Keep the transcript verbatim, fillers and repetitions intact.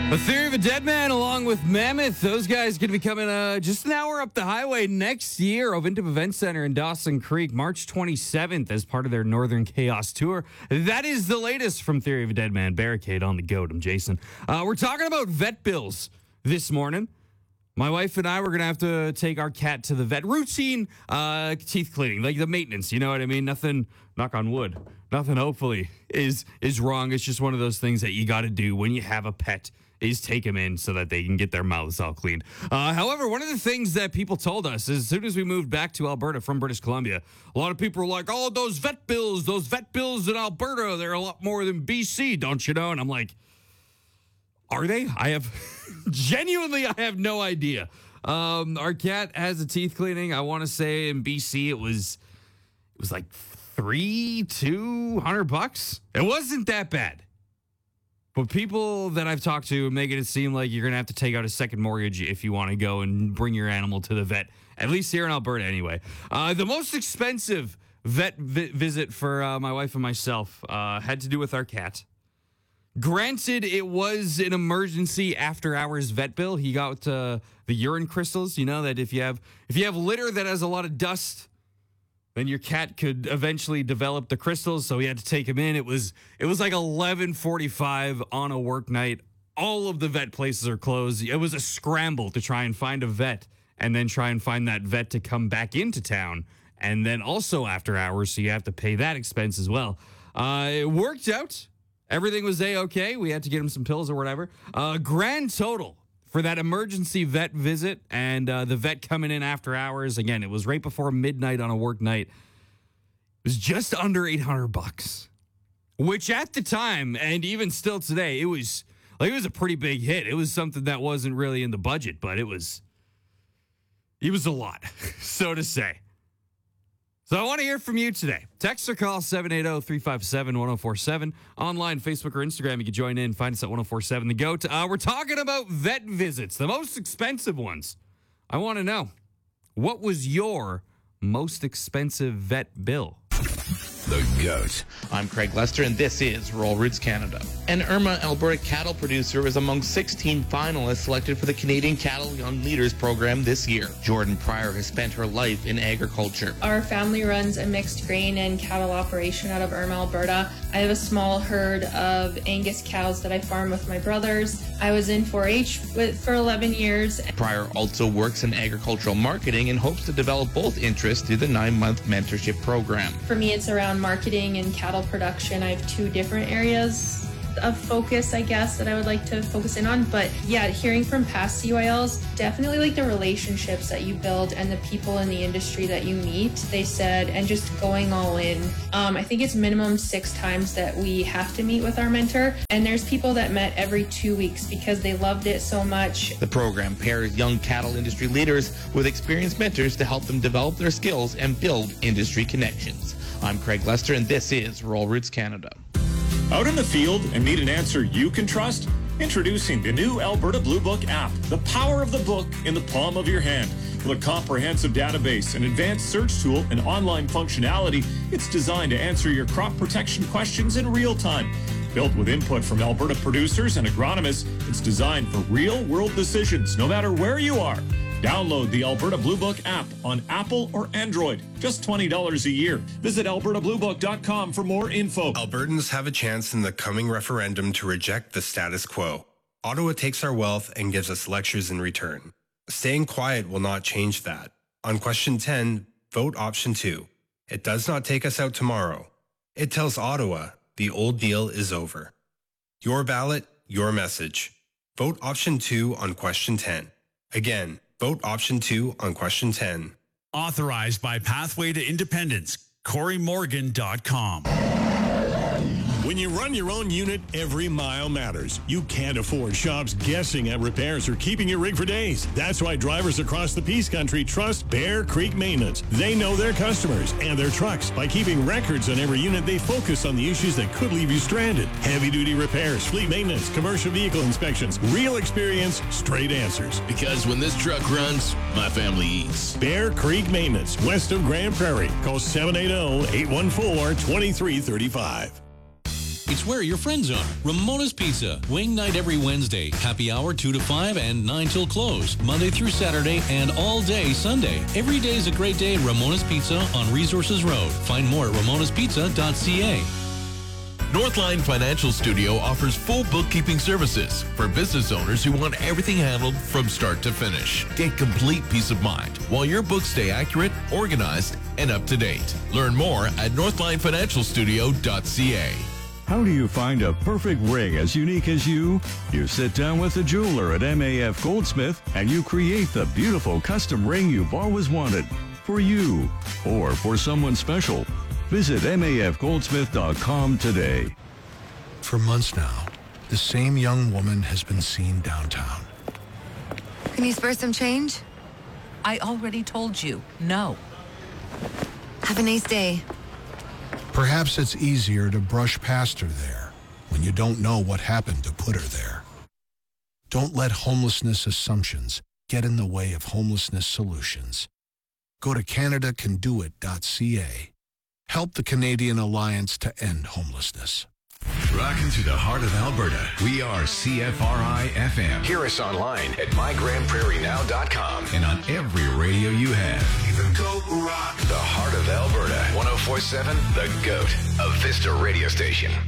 The Theory of a Dead Man along with Mammoth. Those guys going to be coming uh, just an hour up the highway next year. Ovintiv Event Center in Dawson Creek, March twenty-seventh as part of their Northern Chaos Tour. That is the latest from Theory of a Dead Man. Barricade on the goat. I'm Jason. Uh, we're talking about vet bills this morning. My wife and I were going to have to take our cat to the vet. Routine uh, teeth cleaning, like the maintenance, you know what I mean? Nothing, knock on wood, nothing hopefully is is wrong. It's just one of those things that you got to do when you have a pet, is take them in so that they can get their mouths all cleaned. Uh, however, one of the things that people told us is as soon as we moved back to Alberta from British Columbia, a lot of people were like, oh, those vet bills, those vet bills in Alberta, they're a lot more than B C, don't you know? And I'm like, are they? I have genuinely, I have no idea. Um, our cat has a teeth cleaning. I want to say in B C it was it was like three, two hundred bucks. It wasn't that bad. But people that I've talked to making it seem like you're gonna have to take out a second mortgage if you want to go and bring your animal to the vet. At least here in Alberta, anyway. Uh, the most expensive vet vi- visit for uh, my wife and myself uh, had to do with our cat. Granted, it was an emergency after-hours vet bill. He got uh, the urine crystals. You know that if you have if you have litter that has a lot of dust, then your cat could eventually develop the crystals. So he had to take him in. It was it was like eleven forty-five on a work night. All of the vet places are closed. It was a scramble to try and find a vet, and then try and find that vet to come back into town, and then also after hours. So you have to pay that expense as well. Uh, it worked out. Everything was A-okay. We had to get him some pills or whatever. Uh, grand total for that emergency vet visit and uh, the vet coming in after hours. Again, it was right before midnight on a work night. It was just under eight hundred bucks, which at the time and even still today, it was like it was a pretty big hit. It was something that wasn't really in the budget, but it was it was a lot, so to say. So I want to hear from you today. Text or call seven eight zero, three five seven, one zero four seven. Online, Facebook or Instagram, you can join in. Find us at one oh four seven The Goat. Uh, we're talking about vet visits, the most expensive ones. I want to know, what was your most expensive vet bill? The Goat. I'm Craig Lester, and this is Rural Roots Canada. An Irma, Alberta cattle producer is among sixteen finalists selected for the Canadian Cattle Young Leaders Program this year. Jordan Pryor has spent her life in agriculture. Our family runs a mixed grain and cattle operation out of Irma, Alberta. I have a small herd of Angus cows that I farm with my brothers. I was in four H with, for eleven years. Pryor also works in agricultural marketing and hopes to develop both interests through the nine-month mentorship program. For me, it's around marketing and cattle production. I have two different areas of focus, I guess, that I would like to focus in on. But yeah, hearing from past C Y Ls, definitely like the relationships that you build and the people in the industry that you meet, they said, and just going all in. Um, I think it's minimum six times that we have to meet with our mentor. And there's people that met every two weeks because they loved it so much. The program pairs young cattle industry leaders with experienced mentors to help them develop their skills and build industry connections. I'm Craig Lester, and this is Rural Roots Canada. Out in the field and need an answer you can trust? Introducing the new Alberta Blue Book app, the power of the book in the palm of your hand. With a comprehensive database, an advanced search tool, and online functionality, it's designed to answer your crop protection questions in real time. Built with input from Alberta producers and agronomists, it's designed for real-world decisions, no matter where you are. Download the Alberta Blue Book app on Apple or Android. Just twenty dollars a year. Visit alberta blue book dot com for more info. Albertans have a chance in the coming referendum to reject the status quo. Ottawa takes our wealth and gives us lectures in return. Staying quiet will not change that. On question ten, vote option two. It does not take us out tomorrow. It tells Ottawa the old deal is over. Your ballot, your message. Vote option two on question ten. Again, vote option two on question ten. Authorized by Pathway to Independence. Corey Morgan dot com. When you run your own unit, every mile matters. You can't afford shops guessing at repairs or keeping your rig for days. That's why drivers across the Peace Country trust Bear Creek Maintenance. They know their customers and their trucks. By keeping records on every unit, they focus on the issues that could leave you stranded. Heavy-duty repairs, fleet maintenance, commercial vehicle inspections, real experience, straight answers. Because when this truck runs, my family eats. Bear Creek Maintenance, west of Grand Prairie. Call seven eight zero, eight one four, two three three five. It's where your friends are. Ramona's Pizza. Wing night every Wednesday. Happy hour two to five and nine till close. Monday through Saturday and all day Sunday. Every day is a great day at Ramona's Pizza on Resources Road. Find more at ramonas pizza dot c a. Northline Financial Studio offers full bookkeeping services for business owners who want everything handled from start to finish. Get complete peace of mind while your books stay accurate, organized, and up to date. Learn more at northline financial studio dot c a. How do you find a perfect ring as unique as you? You sit down with a jeweler at M A F Goldsmith and you create the beautiful custom ring you've always wanted for you or for someone special. Visit M A F goldsmith dot com today. For months now, the same young woman has been seen downtown. Can you spare some change? I already told you, no. Have a nice day. Perhaps it's easier to brush past her there when you don't know what happened to put her there. Don't let homelessness assumptions get in the way of homelessness solutions. Go to canada can do it dot c a. Help the Canadian Alliance to End Homelessness. Rocking through the heart of Alberta. We are C F R I F M. Hear us online at my grand prairie now dot com and on every radio you have. Even Goat Rock. The heart of Alberta. one oh four point seven The Goat, a Vista radio station.